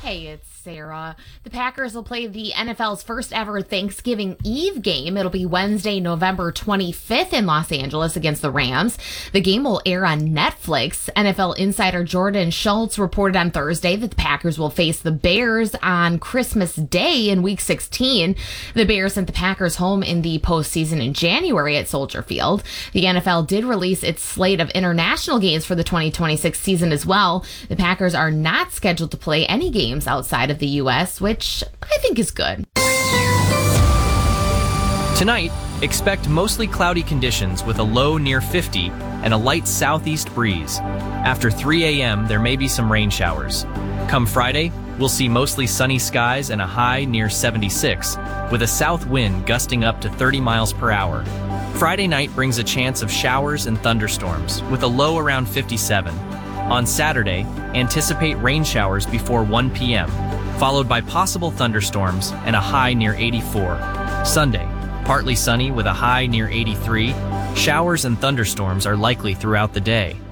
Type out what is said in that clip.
Hey, it's Sarah. The Packers will play the NFL's first ever Thanksgiving Eve game. It'll be Wednesday, November 25th in Los Angeles against the Rams. The game will air on Netflix. NFL insider Jordan Schultz reported on Thursday that the Packers will face the Bears on Christmas Day in Week 16. The Bears sent the Packers home in the postseason in January at Soldier Field. The NFL did release its slate of international games for the 2026 season as well. The Packers are not scheduled to play any games outside of the U.S., which I think is good. Tonight, expect mostly cloudy conditions with a low near 50 and a light southeast breeze. After 3 a.m., there may be some rain showers. Come Friday, we'll see mostly sunny skies and a high near 76, with a south wind gusting up to 30 miles per hour. Friday night brings a chance of showers and thunderstorms, with a low around 57. On Saturday, anticipate rain showers before 1 p.m., followed by possible thunderstorms and a high near 84. Sunday, partly sunny with a high near 83. Showers and thunderstorms are likely throughout the day.